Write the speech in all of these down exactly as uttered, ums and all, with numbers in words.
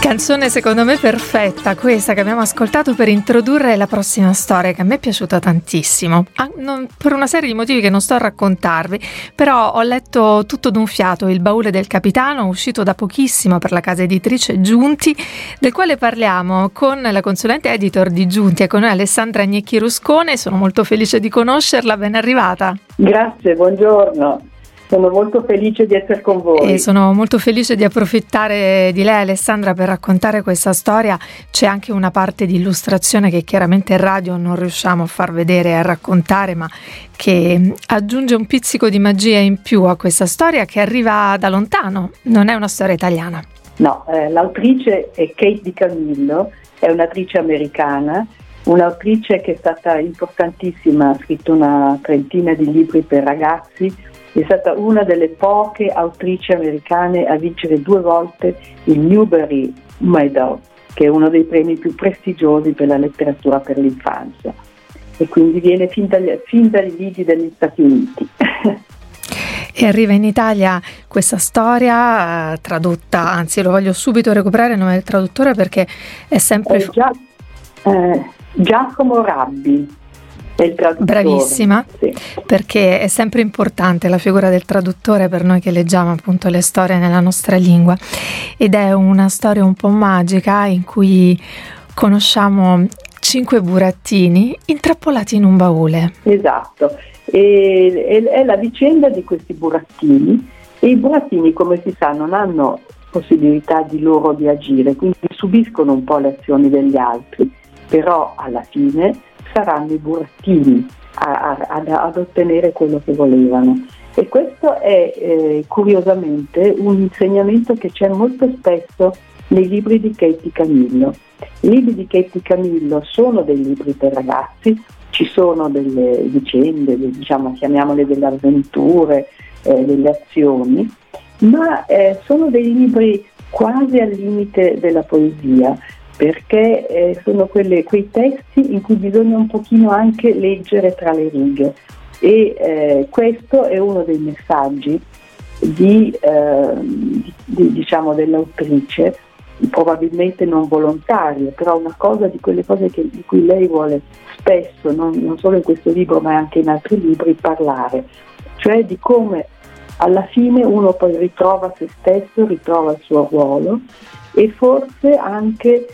Canzone secondo me perfetta, questa che abbiamo ascoltato per introdurre la prossima storia, che a me è piaciuta tantissimo, ah, non, per una serie di motivi che non sto a raccontarvi, però ho letto tutto d'un fiato Il baule del capitano, uscito da pochissimo per la casa editrice Giunti, del quale parliamo con la consulente editor di Giunti e con noi Alessandra Gnecchi Ruscone. Sono molto felice di conoscerla, ben arrivata. Grazie, buongiorno. Sono molto felice di essere con voi. E sono molto felice di approfittare di lei, Alessandra, per raccontare questa storia. C'è anche una parte di illustrazione che chiaramente in radio non riusciamo a far vedere e a raccontare, ma che aggiunge un pizzico di magia in più a questa storia che arriva da lontano, non è una storia italiana. No, eh, l'autrice è Kate DiCamillo, è un'attrice americana, un'autrice che è stata importantissima, ha scritto una trentina di libri per ragazzi. È stata una delle poche autrici americane a vincere due volte il Newbery Medal, che è uno dei premi più prestigiosi per la letteratura per l'infanzia, e quindi viene fin dagli, fin dagli lidi degli Stati Uniti. E arriva in Italia questa storia eh, tradotta, anzi lo voglio subito recuperare il nome del traduttore perché è sempre... È Gia- eh, Giacomo Rabbi. Bravissima, sì. Perché è sempre importante la figura del traduttore per noi che leggiamo appunto le storie nella nostra lingua, ed è una storia un po' magica in cui conosciamo cinque burattini intrappolati in un baule. Esatto, e, è, è la vicenda di questi burattini, e i burattini, come si sa, non hanno possibilità di loro di agire, quindi subiscono un po' le azioni degli altri, però alla fine saranno i burattini a, a, ad, ad ottenere quello che volevano. E questo è eh, curiosamente un insegnamento che c'è molto spesso nei libri di Kate DiCamillo. I libri di Kate DiCamillo sono dei libri per ragazzi, ci sono delle vicende, diciamo, chiamiamole delle avventure, eh, delle azioni, ma eh, sono dei libri quasi al limite della poesia, perché eh, sono quelle, quei testi in cui bisogna un pochino anche leggere tra le righe, e eh, questo è uno dei messaggi di, eh, di, di, diciamo dell'autrice, probabilmente non volontario, però una cosa di quelle cose che, di cui lei vuole spesso, non, non solo in questo libro ma anche in altri libri, parlare, cioè di come alla fine uno poi ritrova se stesso, ritrova il suo ruolo, e forse anche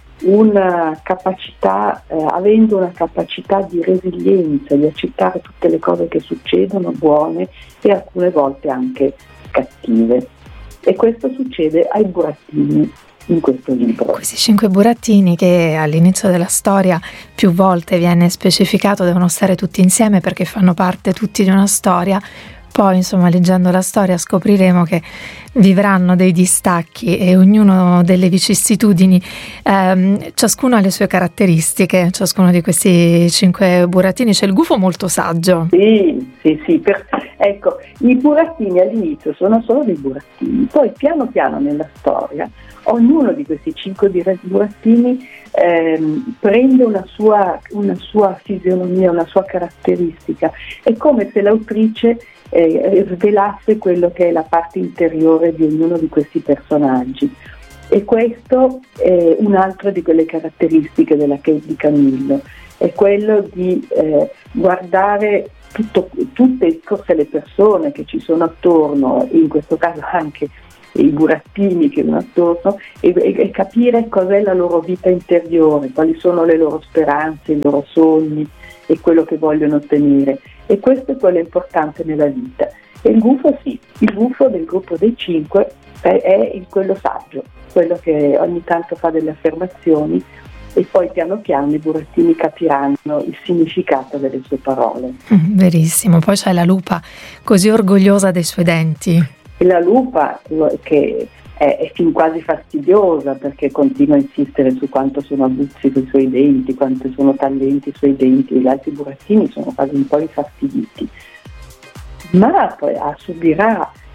una capacità, eh, avendo una capacità di resilienza, di accettare tutte le cose che succedono, buone e alcune volte anche cattive. E questo succede ai burattini in questo libro. Questi cinque burattini, che all'inizio della storia più volte viene specificato, devono stare tutti insieme perché fanno parte tutti di una storia. Poi, insomma, leggendo la storia scopriremo che vivranno dei distacchi e ognuno delle vicissitudini, ehm, ciascuno ha le sue caratteristiche, ciascuno di questi cinque burattini. C'è il gufo molto saggio. Sì, sì, sì. Per, ecco, i burattini all'inizio sono solo dei burattini, poi piano piano nella storia ognuno di questi cinque burattini ehm, prende una sua, una sua fisionomia, una sua caratteristica. È come se l'autrice eh, svelasse quello che è la parte interiore di ognuno di questi personaggi. E questo è un'altra di quelle caratteristiche della Kate DiCamillo, è quello di eh, guardare tutto, tutte forse le persone che ci sono attorno, in questo caso anche i burattini che sono attorno, e, e, e capire cos'è la loro vita interiore, quali sono le loro speranze, i loro sogni e quello che vogliono ottenere. E questo è quello importante nella vita. E il gufo sì, il gufo del gruppo dei cinque è, è il, quello saggio, quello che ogni tanto fa delle affermazioni, e poi piano piano i burattini capiranno il significato delle sue parole. Mm, verissimo. Poi c'è la lupa così orgogliosa dei suoi denti. E la lupa, che è, è fin quasi fastidiosa, perché continua a insistere su quanto sono aguzzi i suoi denti, quanto sono taglienti i suoi denti, e gli altri burattini sono quasi un po' infastiditi. Ma poi ah, subirà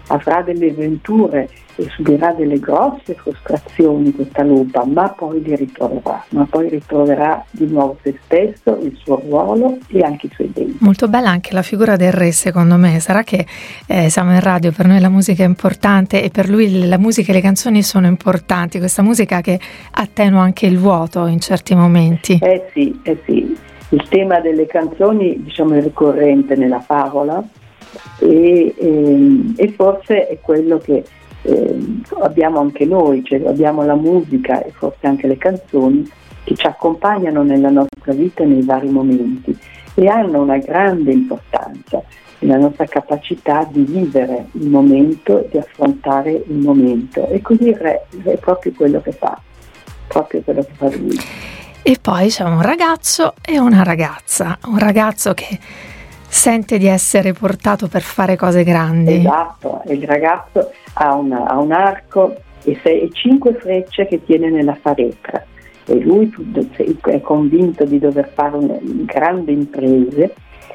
avrà delle avventure e subirà delle grosse frustrazioni questa lupa, ma poi li ritroverà, ma poi ritroverà di nuovo se stesso, il suo ruolo e anche i suoi denti. Molto bella anche la figura del re, secondo me. Sarà che eh, siamo in radio, per noi la musica è importante e per lui la musica e le canzoni sono importanti, questa musica che attenua anche il vuoto in certi momenti. Eh sì, eh sì, il tema delle canzoni, diciamo, è ricorrente nella favola e, e, e forse è quello che Eh, abbiamo anche noi, cioè abbiamo la musica e forse anche le canzoni che ci accompagnano nella nostra vita nei vari momenti e hanno una grande importanza nella nostra capacità di vivere il momento e di affrontare il momento, e così il re è proprio quello che fa, proprio quello che fa lui. E poi c'è un ragazzo e una ragazza, un ragazzo che sente di essere portato per fare cose grandi. Esatto, il ragazzo ha, una, ha un arco e, sei, e cinque frecce che tiene nella faretra e lui è convinto di dover fare una, grandi imprese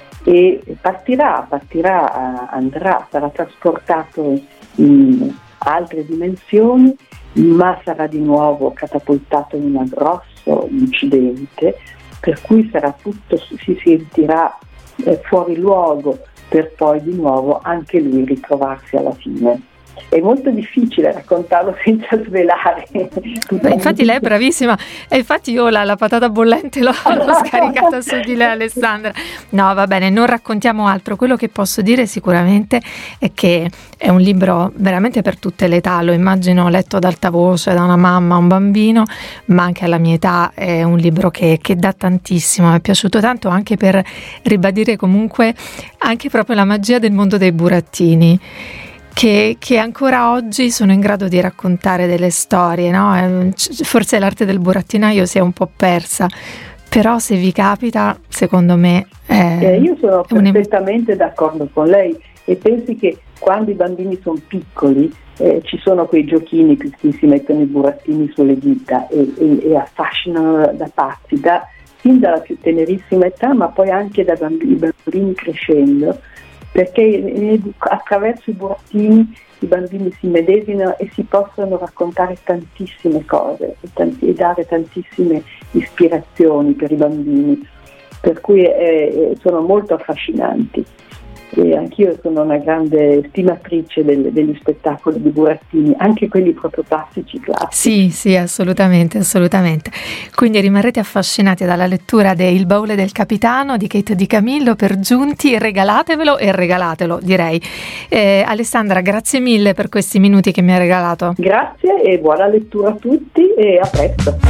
e partirà, partirà, andrà, sarà trasportato in altre dimensioni, ma sarà di nuovo catapultato in un grosso incidente per cui sarà tutto, si sentirà fuori luogo per poi di nuovo anche lui ritrovarsi alla fine. È molto difficile raccontarlo senza svelare. Beh, infatti lei è bravissima e infatti io la, la patata bollente l'ho, l'ho scaricata su di lei, Alessandra. No, va bene, non raccontiamo altro. Quello che posso dire sicuramente è che è un libro veramente per tutte le età, lo immagino letto ad alta voce da una mamma, un bambino, ma anche alla mia età è un libro che, che dà tantissimo. Mi è piaciuto tanto anche per ribadire comunque anche proprio la magia del mondo dei burattini. Che, che ancora oggi sono in grado di raccontare delle storie, no? Forse l'arte del burattinaio si è un po' persa, però se vi capita, secondo me è, eh, io sono è un... perfettamente d'accordo con lei e pensi che quando i bambini sono piccoli eh, ci sono quei giochini che si mettono i burattini sulle dita e, e, e affascinano da pazzi, da, fin dalla più tenerissima età, ma poi anche da bambini, bambini crescendo, perché attraverso i burattini i bambini si medesimano e si possono raccontare tantissime cose e, tanti, e dare tantissime ispirazioni per i bambini, per cui eh, sono molto affascinanti. E anch'io sono una grande stimatrice del, degli spettacoli di burattini, anche quelli proprio classici classici. Sì, sì, assolutamente, assolutamente. Quindi rimarrete affascinati dalla lettura de Il baule del capitano di Kate Di Camillo per giunti, regalatevelo e regalatelo, direi. Eh, Alessandra, grazie mille per questi minuti che mi hai regalato. Grazie e buona lettura a tutti e a presto.